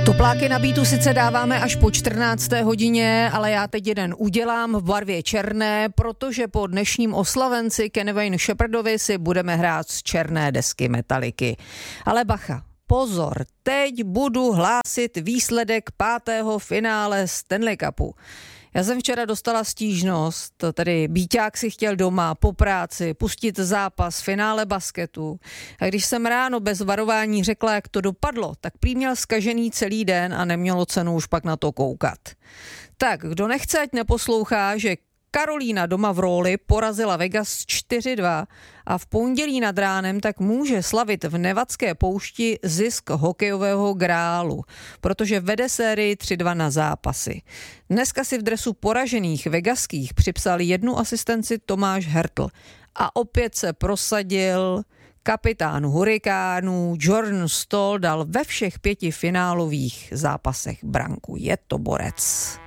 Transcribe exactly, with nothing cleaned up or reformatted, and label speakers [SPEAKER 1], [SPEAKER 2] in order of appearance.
[SPEAKER 1] Topláky na Beatu sice dáváme až po čtrnácté hodině, ale já teď jeden udělám v barvě černé, protože po dnešním oslavenci Kenny Shepherdovi si budeme hrát z černé desky Metallicy. Ale bacha, pozor, teď budu hlásit výsledek pátého finále Stanley Cupu. Já jsem včera dostala stížnost, tedy Bíťák si chtěl doma po práci pustit zápas finále basketu. A když jsem ráno bez varování řekla, jak to dopadlo, tak prý měl zkažený celý den a nemělo cenu už pak na to koukat. Tak, kdo nechce, ať neposlouchá, že Karolína doma v róli porazila Vegas čtyři dva a v pondělí nad ránem tak může slavit v Nevadské poušti zisk hokejového grálu, protože vede sérii tři dva na zápasy. Dneska si v dresu poražených vegaských připsal jednu asistenci Tomáš Hertl a opět se prosadil kapitán Hurikánů Jordan Staal, dal ve všech pěti finálových zápasech branku. Je to borec.